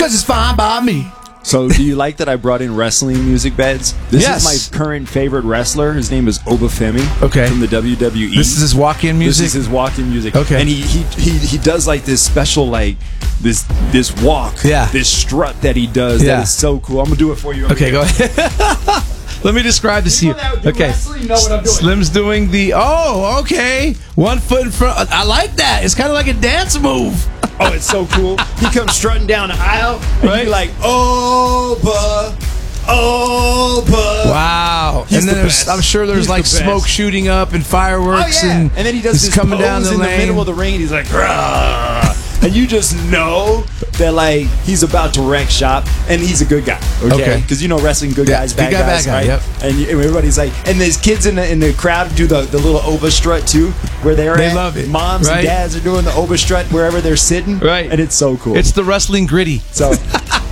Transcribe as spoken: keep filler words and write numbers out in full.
because it's fine by me. So, do you like that I brought in wrestling music beds? This Yes. is my current favorite wrestler. His name is Obafemi. Okay. From the W W E. This is his walk-in music? This is his walk-in music. Okay. And he he he, he does like this special like this this walk. Yeah. This strut that he does. Yeah. That is so cool. I'm gonna do it for you. over Okay, here. go ahead. Let me describe this to you. People that do Okay. wrestling know what I'm doing. Slim's doing the, oh, okay. One foot in front. I like that. It's kind of like a dance move. Oh, it's so cool. He comes strutting down the aisle, and Right. you're like, Oba, Oba. Wow. He's and then the there's, best. I'm sure there's He's like the best. smoke shooting up and fireworks. Oh, yeah. And, And then he does it's this coming pose down the in lane. the middle of the ring. And he's like, "Rah." And you just know that like he's about to wreck shop, and he's a good guy. Okay, Okay. because you know wrestling, good Yeah, guys, good bad guy, guys, bad guy, right? yep. And, you, and everybody's like, and there's kids in the in the crowd do the, the little Oba strut too, where they're They at. love it, Moms right? and dads are doing the Oba strut wherever they're sitting, Right. And it's so cool. It's the wrestling gritty. so